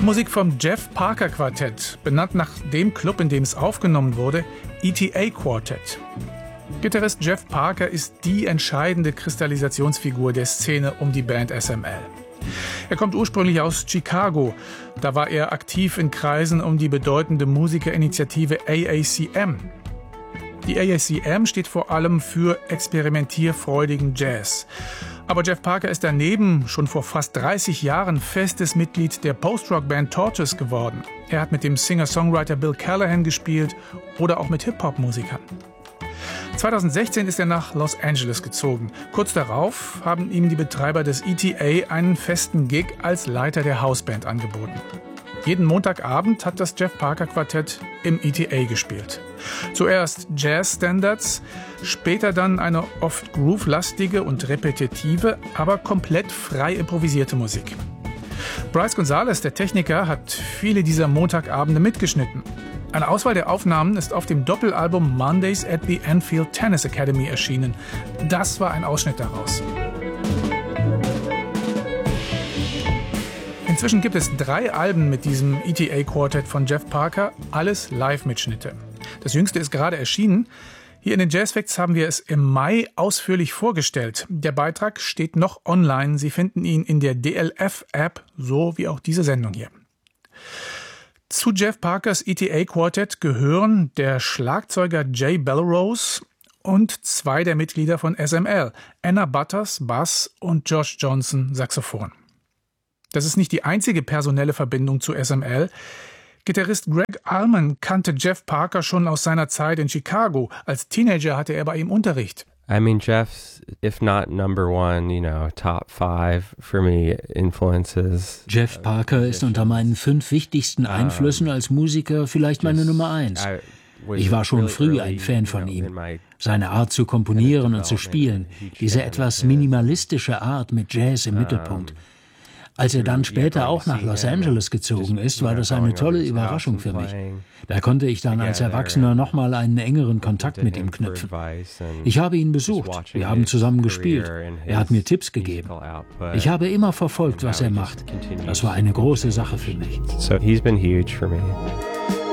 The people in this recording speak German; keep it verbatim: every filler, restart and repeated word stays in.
Musik vom Jeff Parker Quartett, benannt nach dem Club, in dem es aufgenommen wurde, E T A Quartet. Gitarrist Jeff Parker ist die entscheidende Kristallisationsfigur der Szene um die Band S M L. Er kommt ursprünglich aus Chicago. Da war er aktiv in Kreisen um die bedeutende Musikerinitiative A A C M. Die A A C M steht vor allem für experimentierfreudigen Jazz. Aber Jeff Parker ist daneben schon vor fast dreißig Jahren festes Mitglied der Post-Rock-Band Tortoise geworden. Er hat mit dem Singer-Songwriter Bill Callahan gespielt oder auch mit Hip-Hop-Musikern. zweitausendsechzehn ist er nach Los Angeles gezogen. Kurz darauf haben ihm die Betreiber des E T A einen festen Gig als Leiter der Hausband angeboten. Jeden Montagabend hat das Jeff Parker Quartett im E T A gespielt. Zuerst Jazz-Standards, später dann eine oft groove-lastige und repetitive, aber komplett frei improvisierte Musik. Bryce Gonzalez, der Techniker, hat viele dieser Montagabende mitgeschnitten. Eine Auswahl der Aufnahmen ist auf dem Doppelalbum Mondays at the Anfield Tennis Academy erschienen. Das war ein Ausschnitt daraus. Inzwischen gibt es drei Alben mit diesem E T A-Quartett von Jeff Parker, alles Live-Mitschnitte. Das jüngste ist gerade erschienen. Hier in den Jazz Facts haben wir es im Mai ausführlich vorgestellt. Der Beitrag steht noch online. Sie finden ihn in der D L F-App, so wie auch diese Sendung hier. Zu Jeff Parkers E T A-Quartett gehören der Schlagzeuger Jay Belrose und zwei der Mitglieder von S M L, Anna Butters, Bass und Josh Johnson, Saxophon. Das ist nicht die einzige personelle Verbindung zu S M L. Gitarrist Greg Allman kannte Jeff Parker schon aus seiner Zeit in Chicago. Als Teenager hatte er bei ihm Unterricht. I mean, Jeff's, if not number one, you know, top five for me influences. Jeff Parker ist unter meinen fünf wichtigsten Einflüssen als Musiker vielleicht meine Nummer eins. Ich war schon früh ein Fan von ihm. Seine Art zu komponieren und zu spielen, diese etwas minimalistische Art mit Jazz im Mittelpunkt. Als er dann später auch nach Los Angeles gezogen ist, war das eine tolle Überraschung für mich. Da konnte ich dann als Erwachsener nochmal einen engeren Kontakt mit ihm knüpfen. Ich habe ihn besucht, wir haben zusammen gespielt, er hat mir Tipps gegeben. Ich habe immer verfolgt, was er macht. Das war eine große Sache für mich. So he's been huge for me.